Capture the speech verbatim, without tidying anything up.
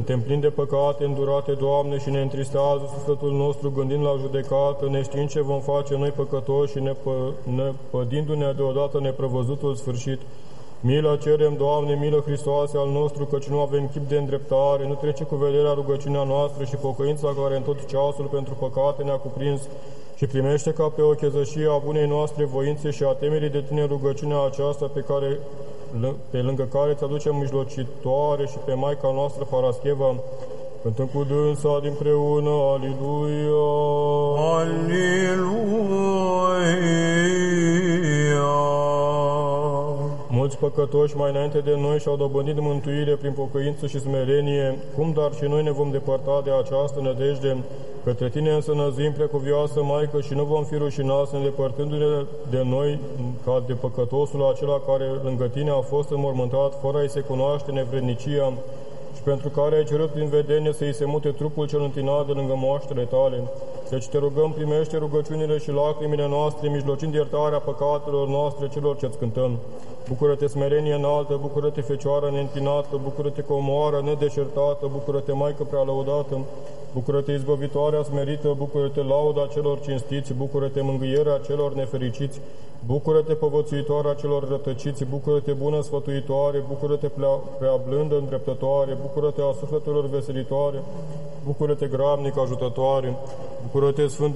Suntem plini de păcate îndurate, Doamne, și ne întristează sufletul nostru gândind la judecată, neștiind ce vom face noi păcătoși și nepădindu-ne deodată neprevăzutul sfârșit. Milă cerem, Doamne, milă Hristoase al nostru, căci nu avem chip de îndreptare, nu trece cu vederea rugăciunea noastră și pocăința care în tot ceasul pentru păcate ne-a cuprins, și primește ca pe o chezășie a bunei noastre voințe și a temerii de Tine rugăciunea aceasta pe, care, pe lângă care îți aducem mijlocitoare și pe Maica noastră Parascheva, cântăm cu dânsa dinpreună, Aliluia! Aliluia! Mulți păcătoși mai înainte de noi și-au dobândit mântuire prin pocăință și smerenie, cum dar și noi ne vom depărta de această nădejde. Către Tine însă năzim, precuvioasă Maică, și nu vom fi rușinați, nedepărtându-ne de noi ca de păcătosul acela care lângă Tine a fost înmormântat, fără a-i se cunoaște nevrednicia, și pentru care ai cerut prin vedenie să-i se mute trupul cel întinat de lângă moaștele Tale. Deci Te rugăm, primește rugăciunile și lacrimile noastre, mijlocind iertarea păcatelor noastre celor ce-ți cântăm. Bucură-te, smerenie înaltă, bucură-te, Fecioară neîntinată, bucură-te, Comoară nedeșertată, bucură-te, Maică prea lăudată, bucură-te, Izbăvitoarea smerită, bucură-te, lauda celor cinstiți, bucură-te, mângâierea celor nefericiți, bucură-te, povățuitoarea celor rătăciți, bucură-te, bună sfătuitoare, bucură-te, prea blândă îndreptătoare, bucură-te, a sufletelor veselitoare, bucură-te, grabnic ajutătoare, bucură-te, Sfânt